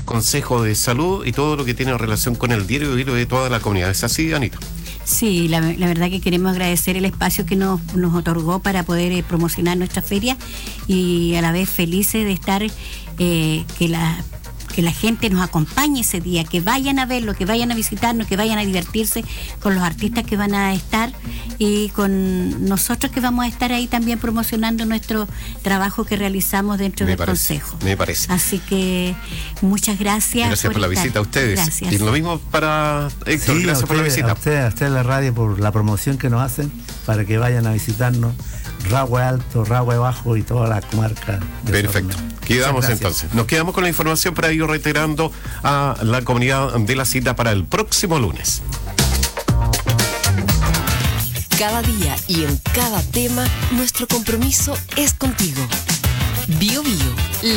Consejo de Salud y todo lo que tiene relación con el diario vivir de toda la comunidad. ¿Es así, Anita? Sí, la verdad que queremos agradecer el espacio que nos otorgó para poder promocionar nuestra feria y a la vez felices de estar, que la gente nos acompañe ese día, que vayan a verlo, que vayan a visitarnos, que vayan a divertirse con los artistas que van a estar y con nosotros que vamos a estar ahí también promocionando nuestro trabajo que realizamos dentro del Consejo. Me parece. Así que muchas gracias. Gracias por la visita a ustedes. Gracias. Y lo mismo para Héctor, gracias por la visita. A usted la radio por la promoción que nos hacen para que vayan a visitarnos. Rahue Alto, Rahue Bajo y toda la comarca. Perfecto. Quedamos entonces. Nos quedamos con la información para ir reiterando a la comunidad de la cita para el próximo lunes. Cada día y en cada tema, nuestro compromiso es contigo. Bio Bio.